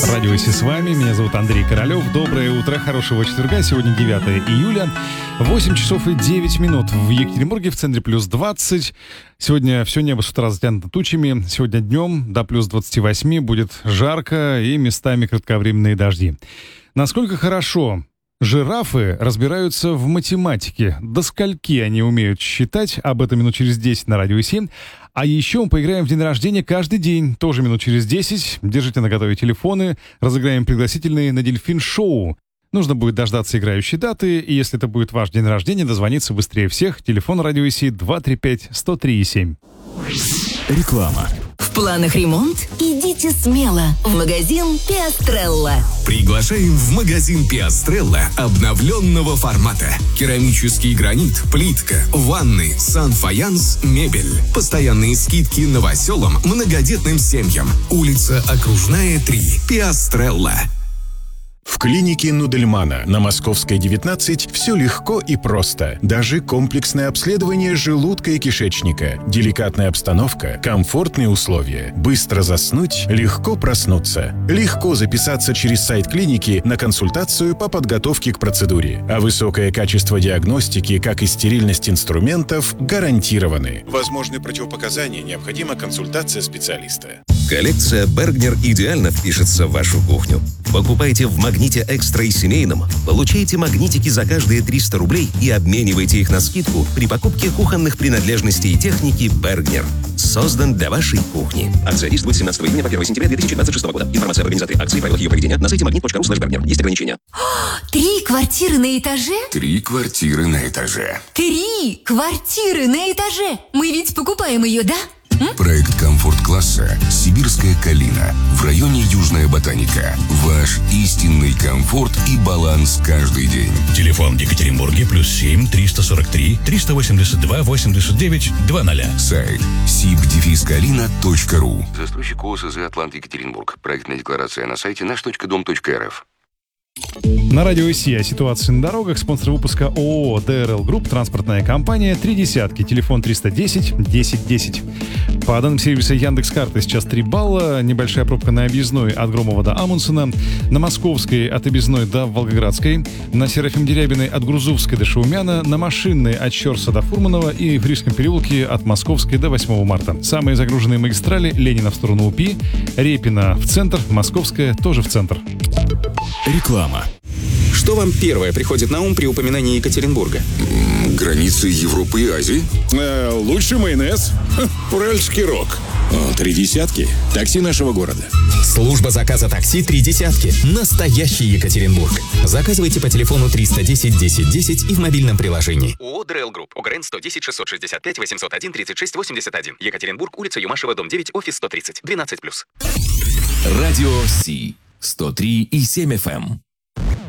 Радио Си с вами. Меня зовут Андрей Королёв. Доброе утро, хорошего четверга. Сегодня 9 июля. 8 часов и 9 минут в Екатеринбурге, в центре плюс 20. Сегодня все небо с утра затянуто тучами. Сегодня днем до плюс 28 будет жарко и местами кратковременные дожди. Насколько хорошо жирафы разбираются в математике. До скольки они умеют считать? Об этом минут через 10 на Радио 7. А еще мы поиграем в день рождения каждый день, тоже минут через 10. Держите наготове телефоны, разыграем пригласительные на Дельфин-шоу. Нужно будет дождаться играющей даты, и если это будет ваш день рождения, дозвониться быстрее всех. Телефон Радио Си 235-103-7. Реклама. В планах ремонт? Идите смело в магазин Пиастрелла. Приглашаем в магазин Пиастрелла обновленного формата. Керамический гранит, плитка, ванны, санфаянс, мебель. Постоянные скидки новоселам, многодетным семьям. Улица Окружная, 3. Пиастрелла. В клинике Нудельмана на Московской 19 все легко и просто. Даже комплексное обследование желудка и кишечника. Деликатная обстановка, комфортные условия. Быстро заснуть, легко проснуться. Легко записаться через сайт клиники на консультацию по подготовке к процедуре. А высокое качество диагностики, как и стерильность инструментов, гарантированы. Возможны противопоказания, необходима консультация специалиста. Коллекция Бергнер идеально впишется в вашу кухню. Покупайте в Магните Экстра и Семейном, получайте магнитики за каждые 300 рублей и обменивайте их на скидку при покупке кухонных принадлежностей и техники Бергнер. Создан для вашей кухни. Акция действует с 17 июня по 1 сентября 2026 года. Информация об организаторе акции и правилах ее проведения на сайте magnet.ru/Bergner. Есть ограничения. 3 квартиры на этаже? 3 квартиры на этаже. 3 квартиры на этаже! Мы ведь покупаем ее, да? Проект комфорт-класса «Сибирская калина» в районе Южная Ботаника. Ваш истинный комфорт и баланс каждый день. Телефон в Екатеринбурге +7 343 382 89 00. Сайт sib-kalina.ru. Застройщик ОСЗ «Атлант Екатеринбург». Проектная декларация на сайте наш.дом.рф. На Радио Си о ситуации на дорогах. Спонсор выпуска ООО ДРЛ Групп, транспортная компания, 3 десятки, телефон 310 10 10. По данным сервиса Яндекс.Карты сейчас 3 балла, небольшая пробка на объездной от Громова до Амундсена, на Московской от объездной до Волгоградской, на Серафим-Дерябиной от Грузовской до Шаумяна, на Машинной от Щерса до Фурманова и в Рижском переулке от Московской до 8 марта. Самые загруженные магистрали: Ленина в сторону УПИ, Репина в центр, Московская тоже в центр. Реклама. Что вам первое приходит на ум при упоминании Екатеринбурга? Границы Европы и Азии. Лучший майонез. Уральский рок. 3 десятки. Такси нашего города. Служба заказа такси 3 десятки. Настоящий Екатеринбург. Заказывайте по телефону 310 10 10 и в мобильном приложении. ООО ДРЛ Групп. ОГРН 110 665 801 36 81. Екатеринбург, улица Юмашева, дом 9, офис 130. 12+. Радио Си 103,7 FM.